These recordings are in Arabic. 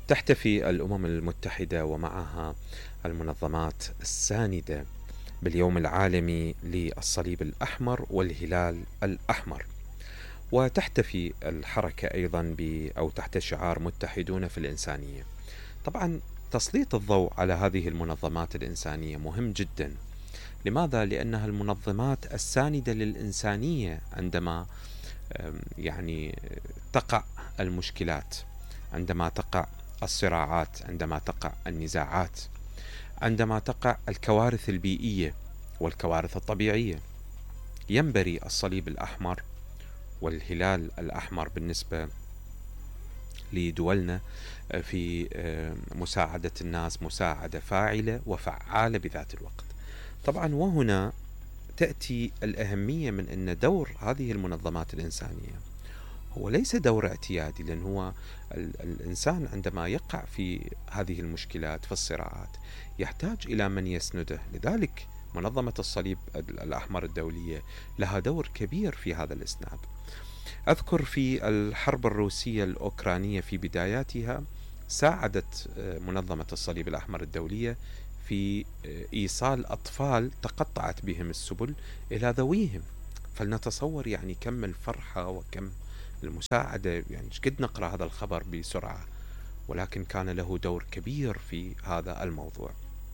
تحتفي الأمم المتحدة ومعها المنظمات الساندة باليوم العالمي للصليب الأحمر والهلال الأحمر، وتحتفي الحركة أيضا أو تحت شعار متحدون في الإنسانية. طبعا تسليط الضوء على هذه المنظمات الإنسانية مهم جدا. لماذا؟ لأنها المنظمات الساندة للإنسانية عندما يعني تقع المشكلات، عندما تقع الصراعات، عندما تقع النزاعات، عندما تقع الكوارث البيئية والكوارث الطبيعية. ينبري الصليب الأحمر والهلال الأحمر بالنسبة لدولنا في مساعدة الناس مساعدة فاعلة وفعالة بذات الوقت. طبعا وهنا تأتي الأهمية من أن دور هذه المنظمات الإنسانية هو ليس دور اعتيادي، لأن هو الإنسان عندما يقع في هذه المشكلات في الصراعات يحتاج إلى من يسنده. لذلك منظمة الصليب الأحمر الدولية لها دور كبير في هذا الإسناد. أذكر في الحرب الروسية الأوكرانية في بداياتها ساعدت منظمة الصليب الأحمر الدولية في إيصال أطفال تقطعت بهم السبل إلى ذويهم. فلنتصور يعني كم الفرحة وكم المساعدة، يعني قد نقرأ هذا الخبر بسرعة، ولكن كان له دور كبير في هذا الموضوع.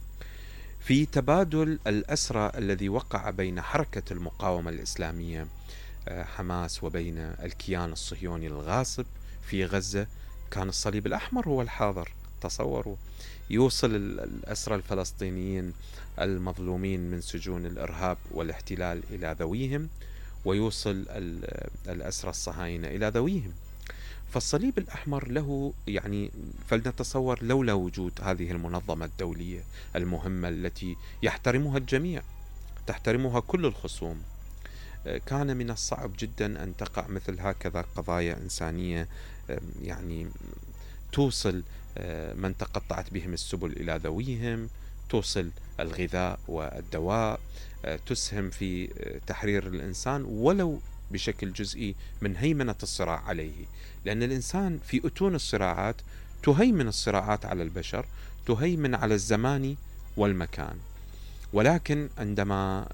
في تبادل الأسرى الذي وقع بين حركة المقاومة الإسلامية حماس وبين الكيان الصهيوني الغاصب في غزة، كان الصليب الأحمر هو الحاضر. تصوروا، يوصل الأسرى الفلسطينيين المظلومين من سجون الإرهاب والاحتلال إلى ذويهم، ويوصل الأسرى الصهاينة إلى ذويهم. فالصليب الأحمر له يعني فلنتصور لولا وجود هذه المنظمة الدولية المهمة التي يحترمها الجميع، تحترمها كل الخصوم، كان من الصعب جدا أن تقع مثل هكذا قضايا إنسانية، يعني توصل من تقطعت بهم السبل إلى ذويهم، توصل الغذاء والدواء، تسهم في تحرير الإنسان ولو بشكل جزئي من هيمنة الصراع عليه. لأن الإنسان في أتون الصراعات تهيمن الصراعات على البشر، تهيمن على الزمان والمكان. ولكن عندما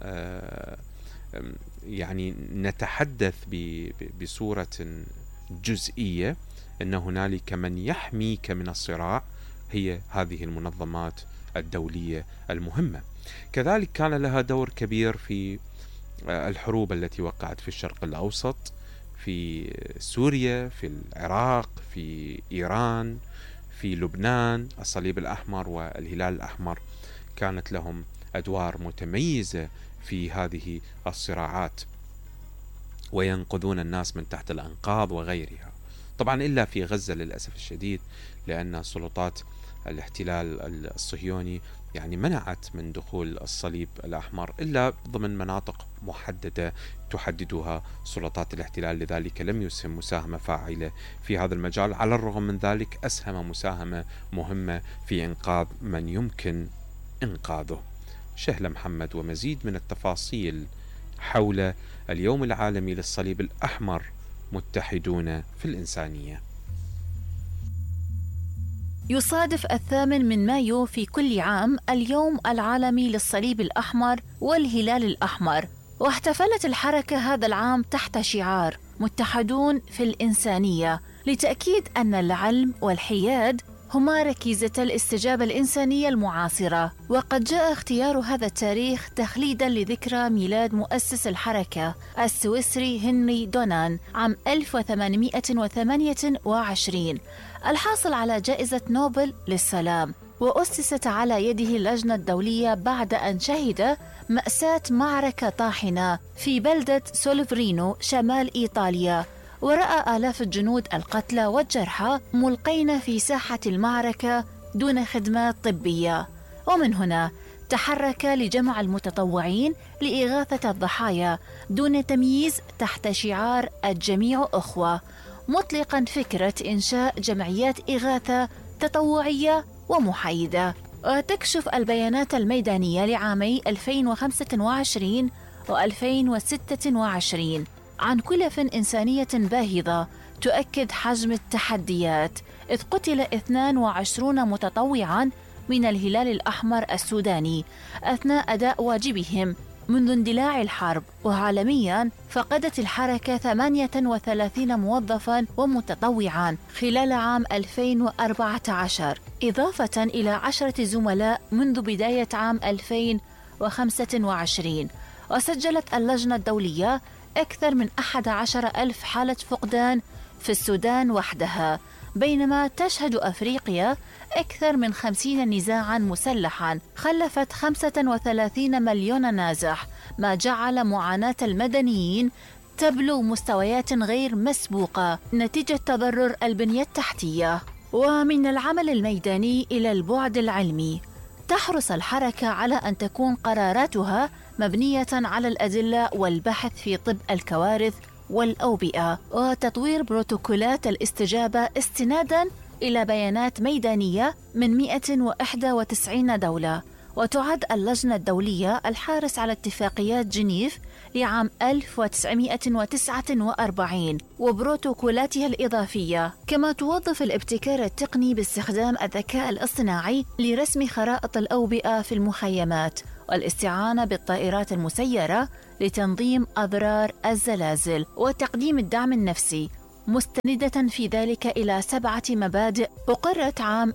يعني نتحدث بصورة جزئية أن هنالك من يحميك من الصراع، هي هذه المنظمات الدولية المهمة. كذلك كان لها دور كبير في الحروب التي وقعت في الشرق الأوسط، في سوريا، في العراق، في إيران، في لبنان. الصليب الأحمر والهلال الأحمر كانت لهم أدوار متميزة في هذه الصراعات، وينقذون الناس من تحت الأنقاض وغيرها. طبعا إلا في غزة للأسف الشديد، لأن سلطات الاحتلال الصهيوني يعني منعت من دخول الصليب الأحمر إلا ضمن مناطق محددة تحددها سلطات الاحتلال. لذلك لم يسهم مساهمة فاعلة في هذا المجال. على الرغم من ذلك أسهم مساهمة مهمة في إنقاذ من يمكن إنقاذه. شهلة محمد ومزيد من التفاصيل حول اليوم العالمي للصليب الأحمر متحدون في الإنسانية. يصادف 8 مايو في كل عام اليوم العالمي للصليب الأحمر والهلال الأحمر، واحتفلت الحركة هذا العام تحت شعار متحدون في الإنسانية، لتأكيد أن العلم والحياد هما ركيزة الاستجابة الإنسانية المعاصرة. وقد جاء اختيار هذا التاريخ تخليداً لذكرى ميلاد مؤسس الحركة السويسري هنري دونان عام 1828 الحاصل على جائزة نوبل للسلام، وأسست على يده اللجنة الدولية بعد أن شهد مأساة معركة طاحنة في بلدة سولفرينو شمال إيطاليا، ورأى آلاف الجنود القتلى والجرحى ملقين في ساحة المعركة دون خدمات طبية. ومن هنا تحرك لجمع المتطوعين لإغاثة الضحايا دون تمييز تحت شعار الجميع أخوة، مطلقاً فكرة إنشاء جمعيات إغاثة تطوعية ومحايدة. وتكشف البيانات الميدانية لعامي 2025 و2026 عن كلف إنسانية باهظة تؤكد حجم التحديات، إذ قتل 22 متطوعاً من الهلال الأحمر السوداني أثناء أداء واجبهم منذ اندلاع الحرب. وعالمياً فقدت الحركة 38 موظفاً ومتطوعاً خلال عام 2014، إضافة إلى 10 زملاء منذ بداية عام 2025. وسجلت اللجنة الدولية أكثر من 11,000 حالة فقدان في السودان وحدها، بينما تشهد أفريقيا أكثر من 50 نزاعاً مسلحاً خلفت 35 مليون نازح، ما جعل معاناة المدنيين تبلغ مستويات غير مسبوقة نتيجة تضرر البنية التحتية. ومن العمل الميداني إلى البعد العلمي، تحرص الحركة على أن تكون قراراتها مبنية على الأدلة والبحث في طب الكوارث والأوبئة، وتطوير بروتوكولات الاستجابة استناداً إلى بيانات ميدانية من 191 دولة. وتعد اللجنة الدولية الحارس على اتفاقيات جنيف لعام 1949 وبروتوكولاتها الإضافية، كما توظف الابتكار التقني باستخدام الذكاء الاصطناعي لرسم خرائط الأوبئة في المخيمات، والاستعانة بالطائرات المسيرة لتنظيم أضرار الزلازل، وتقديم الدعم النفسي، مستندة في ذلك إلى 7 مبادئ أقرت عام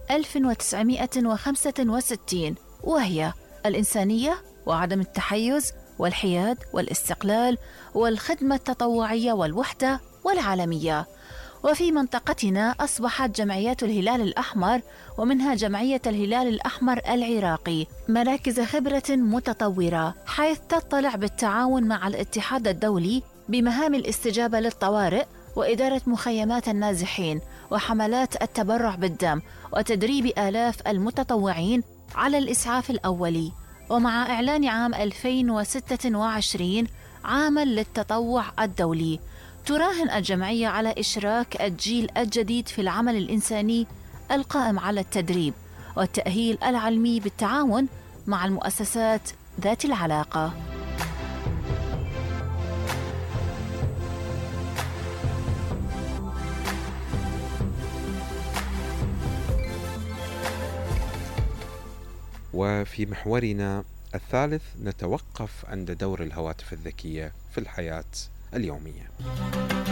1965، وهي الإنسانية وعدم التحيز والحياد والاستقلال والخدمة التطوعية والوحدة والعالمية. وفي منطقتنا أصبحت جمعيات الهلال الأحمر ومنها جمعية الهلال الأحمر العراقي مراكز خبرة متطورة، حيث تطلع بالتعاون مع الاتحاد الدولي بمهام الاستجابة للطوارئ وإدارة مخيمات النازحين وحملات التبرع بالدم وتدريب آلاف المتطوعين على الإسعاف الأولي. ومع إعلان عام 2026 عاماً للتطوع الدولي، تراهن الجمعية على إشراك الجيل الجديد في العمل الإنساني القائم على التدريب والتأهيل العلمي بالتعاون مع المؤسسات ذات العلاقة. وفي محورنا الثالث نتوقف عند دور الهواتف الذكية في الحياة اليومية.